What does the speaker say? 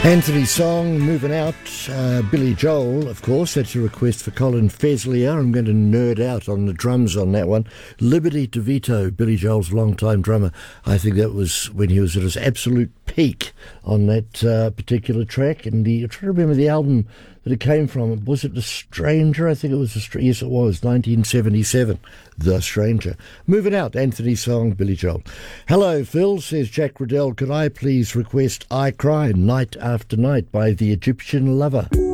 Anthony's song, Moving Out, Billy Joel, of course. That's a request for Colin Feslier. I'm going to nerd out on the drums on that one. Liberty DeVito, Billy Joel's longtime drummer. I think that was when he was at his absolute peak on that particular track. And I'm trying to remember the album that it came from. Was it The Stranger? I think it was yes, it was 1977. The Stranger. Moving Out, Anthony's song, Billy Joel. Hello, Phil, says Jack Riddell. Could I please request I Cry Night After Night by the Egyptian Lover?